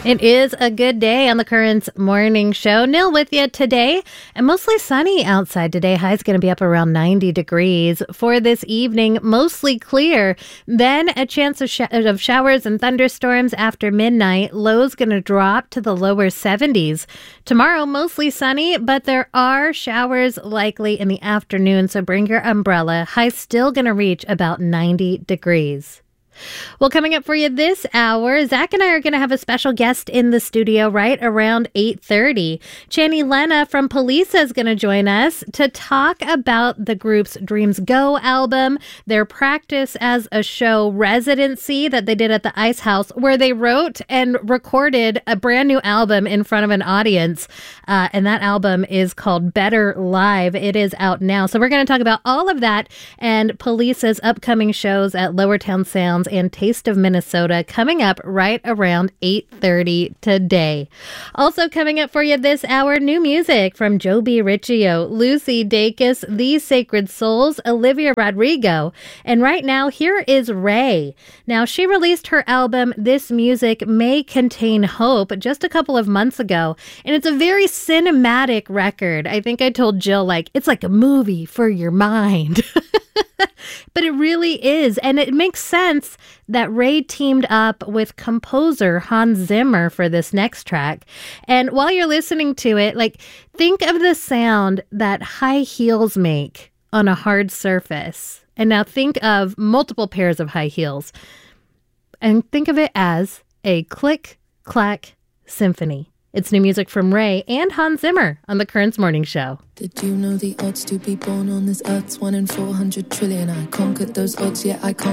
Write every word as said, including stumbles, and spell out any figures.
It is a good day on the Currents Morning Show. Neil with you today, and mostly sunny outside today. High's going to be up around ninety degrees. For this evening, mostly clear. Then a chance of, sh- of showers and thunderstorms after midnight. Low's going to drop to the lower seventies. Tomorrow, mostly sunny, but there are showers likely in the afternoon, so bring your umbrella. High's still going to reach about ninety degrees. Well, coming up for you this hour, Zach and I are going to have a special guest in the studio right around eight thirty. Channy Lena from Poliça is going to join us to talk about the group's Dreams Go album, their practice as a show residency that they did at the Ice House, where they wrote and recorded a brand new album in front of an audience. Uh, and that album is called Better Live. It is out now. So we're going to talk about all of that and Poliça's upcoming shows at Lowertown Sounds and Taste of Minnesota coming up right around eight thirty today. Also coming up for you this hour, new music from Joby Riccio, Lucy Dacus, These Sacred Souls, Olivia Rodrigo. And right now, here is Ray. Now, she released her album, This Music May Contain Hope, just a couple of months ago. And it's a very cinematic record. I think I told Jill, like, it's like a movie for your mind. But it really is. And it makes sense that Ray teamed up with composer Hans Zimmer for this next track. And while you're listening to it, like, think of the sound that high heels make on a hard surface. And now think of multiple pairs of high heels. And think of it as a click-clack symphony. It's new music from Ray and Hans Zimmer on the Currents Morning Show. Did you know the odds to be born on this earth's one in four hundred trillion? I conquered those odds, yet I can't